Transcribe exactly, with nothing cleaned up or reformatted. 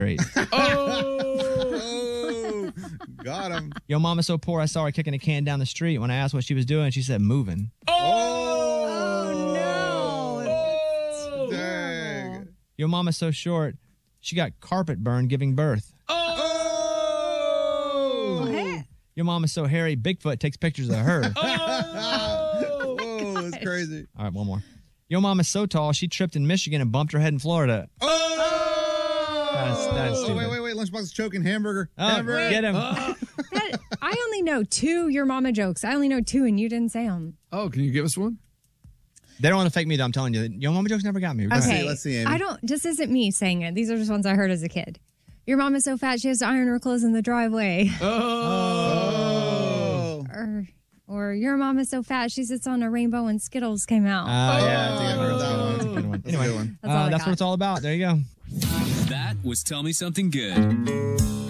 Great. Oh, got him. Yo, mama's so poor, I saw her kicking a can down the street. When I asked what she was doing, she said moving. Oh, no. oh dang. Yo, mama's so short, she got carpet burn giving birth. Oh. What? Your mom is so hairy, Bigfoot takes pictures of her. Oh, Whoa, that's crazy. All right, one more. Your mom is so tall, she tripped in Michigan and bumped her head in Florida. Oh! That's, that's oh, stupid. wait, wait, wait. Lunchbox is choking hamburger. Oh, hamburger. get him. That, I only know two Your Mama jokes. I only know two, and you didn't say them. Oh, can you give us one? They don't want to fake me, though. I'm telling you. Your mama jokes never got me. Go Okay. ahead. see, let's see, Amy. I don't, this isn't me saying it. These are just ones I heard as a kid. Your mom is so fat, she has to iron her clothes in the driveway. Oh. Or, or your mom is so fat, she sits on a rainbow and Skittles came out. Uh, yeah, I think I've heard that that one. one. That's a good one. That's a Anyway, good one. That's all uh, I that's got. what it's all about. There you go. That was Tell Me Something Good.